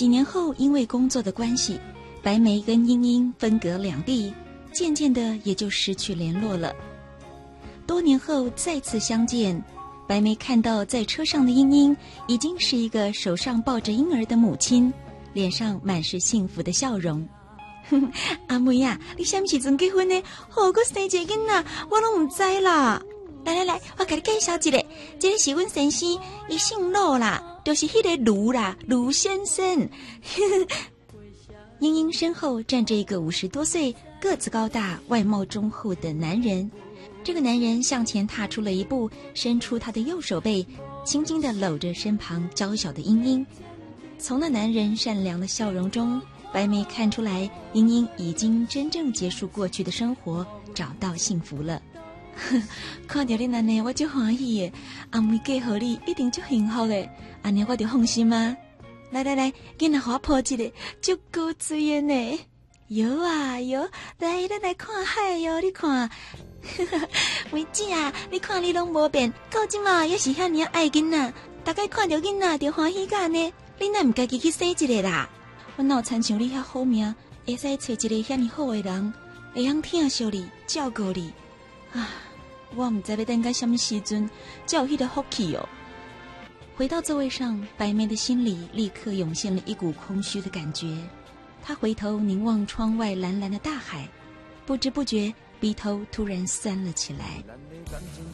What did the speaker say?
几年后，因为工作的关系，白梅跟英英分隔两地，渐渐的也就失去联络了。多年后再次相见，白梅看到在车上的英英已经是一个手上抱着婴儿的母亲，脸上满是幸福的笑容。阿妹啊，你什么时阵结婚呢？我生一个囡仔，我都不知啦。来，我给你介绍一个，这个是阮先生，他姓陆啦，就是那个卢啦，卢先生。英英身后站着一个50多岁、个子高大、外貌忠厚的男人。这个男人向前踏出了一步，伸出他的右手背，轻轻地搂着身旁娇小的英英。从那男人善良的笑容中，白梅看出来，英英已经真正结束过去的生活，找到幸福了。看到你那呢，我就欢喜耶！阿妹嫁给你一定就幸福的，安尼我就放心吗？来，囡仔给我抱一个，就够水的呢。有啊有，来看海哟！你看，妹子啊，你看你拢无变，到今嘛也是遐尼爱囡仔，大概看到囡仔就欢喜干呢。你哪唔家己去生一个啦？我哪有参像你遐好命，会使找一个遐尼好的人，会晓疼惜你、照顾你。啊，我唔知要等到什么时阵才有迄个福气哦。回到座位上，白梅的心里立刻涌现了一股空虚的感觉。她回头凝望窗外蓝蓝的大海，不知不觉鼻头突然酸了起来。